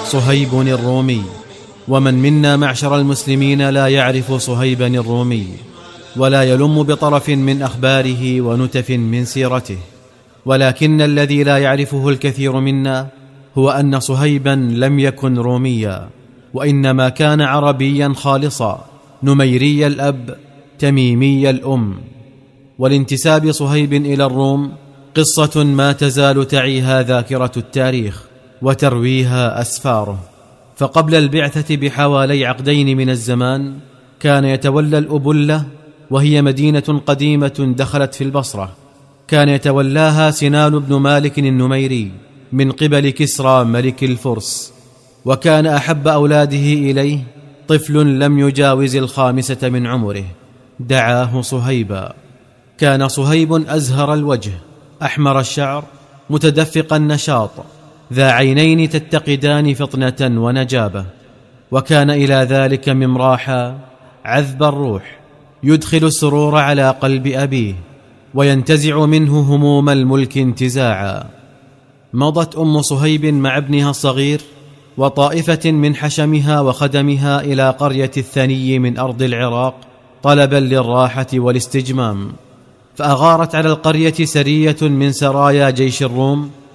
صهيب الرومي. ومن منا معشر المسلمين لا يعرف صهيبا الرومي ولا يلم بطرف من أخباره ونتف من سيرته، ولكن الذي لا يعرفه الكثير منا هو أن صهيبا لم يكن روميا، وإنما كان عربيا خالصا، نميري الأب تميمي الأم. والانتساب صهيب إلى الروم قصة ما تزال تعيها ذاكرة التاريخ وترويها أسفاره. فقبل البعثة بحوالي عقدين من الزمان كان يتولى الأبلة، وهي مدينة قديمة دخلت في البصرة، كان يتولاها سنان بن مالك النميري من قبل كسرى ملك الفرس، وكان أحب أولاده إليه طفل لم يجاوز 5 من عمره دعاه صهيبا. كان صهيب أزهر الوجه، أحمر الشعر، متدفق النشاط، ذا عينين تتقدان فطنة ونجابة، وكان إلى ذلك ممراحا عذب الروح، يدخل السرور على قلب أبيه وينتزع منه هموم الملك انتزاعا. مضت أم صهيب مع ابنها الصغير وطائفة من حشمها وخدمها إلى قرية الثني من أرض العراق طلبا للراحة والاستجمام، فأغارت على القرية سرية من سرايا جيش الروم